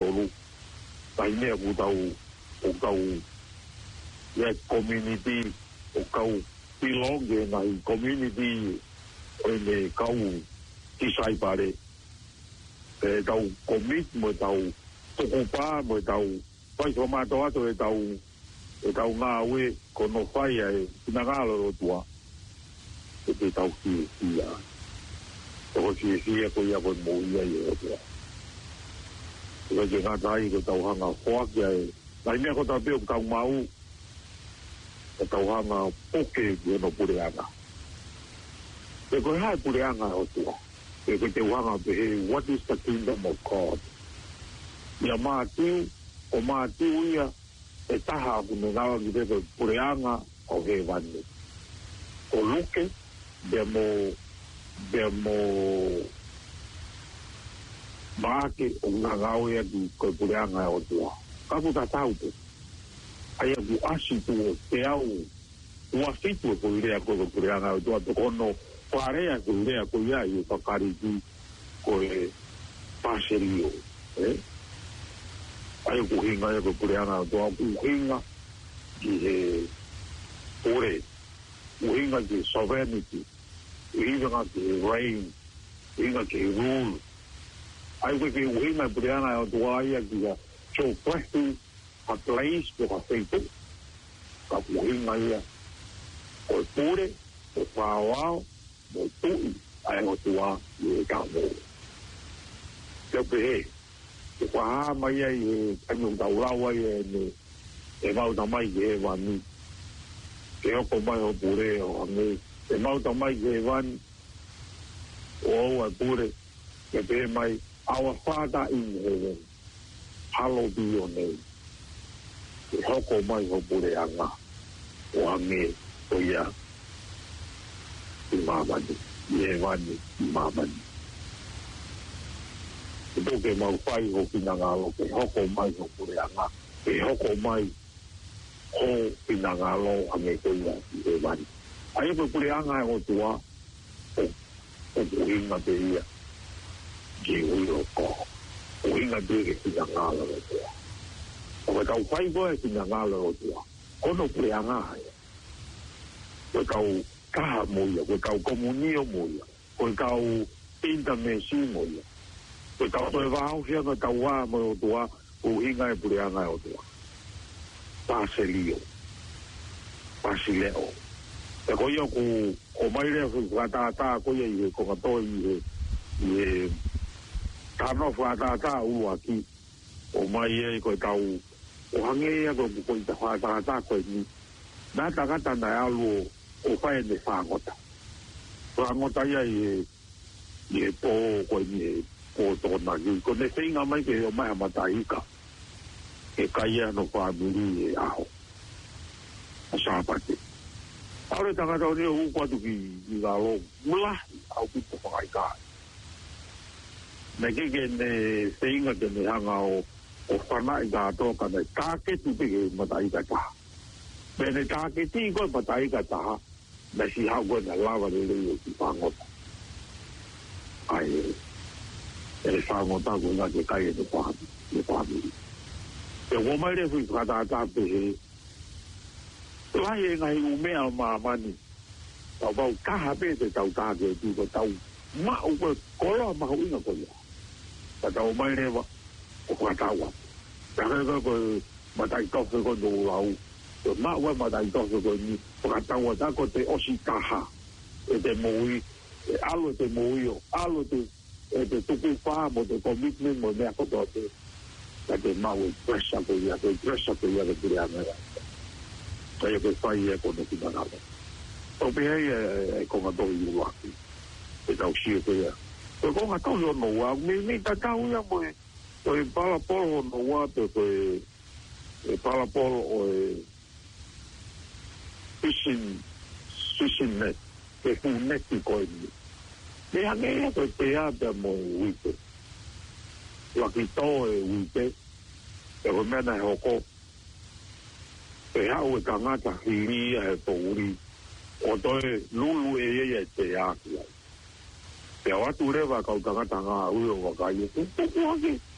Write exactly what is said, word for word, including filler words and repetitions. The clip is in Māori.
lu tai me ku tau o kau le community o kau belong na community o le kau ti sai pare e tau commit mo tau tokupa mo tau pai so ma to ato e tau e tau ngā we kono whai e ina ngālo o tua e te tau ki ki a toko ki ki a ko ia ko mo ia i o tua e ka ke ngā tai ko tau hanga whaki e nai mea ko tau peo tau mau e tau hanga poke ki ono pureanga e ko hai pureanga o tua e ko te hanga pe he what is the kingdom of God ia mātiu o mātiu ia e taha ku me ngawa ki te pureanga o he wani. O luke, de mo, de mo maake o ngā ngau ea ki koe pureanga o tua. Kaku ta tau te. Ai aku asi tu o te au, ua fitu e koe rea koe pureanga o tua, to kono wharea koe rea koe ia i whakari ki koe paserio. Eh? Ai ku hinga e ko pureanga to ku hinga ki he ore ku hinga ki sovereignty hinga ki reign hinga ki rule ai ku ki hinga pureanga to ai ki ya so practice a place to a people ka ku hinga ia o pure o pawao o tu ai o tua i ka mo yo pe e wha mai ai e kanyo tau rawa e ne e mau ta mai e wani e oko mai o pure o ane e mau ta mai e wani o au a pure e pe mai our Father in heaven hallowed be your name e hoko mai o pure anga o ane o ia i mamani i e wani i mamani e toke mau whai ho pina ngalo ke hoko mai ho pureanga e hoko mai ho pina ngalo a me koia i e wani a e pureanga e o tua o o puhinga te ia ki ui o ko puhinga te ke pina ngalo o tua o me kau whai koe pina ngalo o tua kono pureanga e o kau kaha moia o kau komunio moia o kau intamesi moia e tau toi wahau fia no tau wā mo o tua o hinga e pureanga o tua Paselio Pasileo e ko ia ku o maire fu whatata ko ia i ko katoi i e tano whatata u aki o mai e ko tau o hange ia ko ko i whatata ko ni na tagata na alu o whae ne whangota whangota ia i e po ko ni o tona ki ko ne whinga mai ke o mai amataika e kaia no whamiri e aho a sāpate aure tangata o nea ukwatu ki i ngā lo mula au pito whakaikai me ke ke ne whinga ke ne hanga o o whana i ngā toka ne tāketu peke mataika taha me ne tāketi i koe mataika taha me si hau koe na lava le leo ki whangota ai e whangota ko ngā ke kai e te pāmi, te pāmi. E o mai re hui whakatata pe he, lai e ngai umea o māmani, tau wau kaha pe te tau tāke e tūko tau mau koe koloa mahu inga koe ia. Ta tau mai re wa, o whakatawa. Ta kaya koe matai tofe koe no lau, e mau e matai tofe koe ni, whakatawa ta ko te osi kaha, e te moui, e alo te moui o, alo te e te tuku wha mo te commitment mo mea koto te ka te mau e presa ko ia te presa ko ia te pire anera ka ia te whai e kono ki manala o pe hei e konga tohi i waki e tau si e te ia e konga tohi o noa me me ta tau ia mo e o e palapolo o noa te koe e palapolo o e fishing fishing net e fu neti koe ni me hangea koe te ata mo wite waki tō e wite e ko mena e hoko e hau e kangata hiri e pōuri o toe lulu e e te aki ai te awatu rewa kau kangata ngā ui o wakai e tu tuku hake